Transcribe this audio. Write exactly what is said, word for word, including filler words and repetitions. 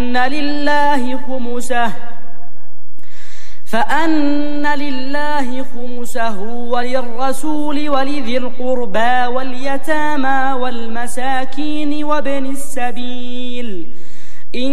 فأن لله خمسه فأن لله خمسه وللرسول ولذي القربى واليتامى والمساكين وابن السبيل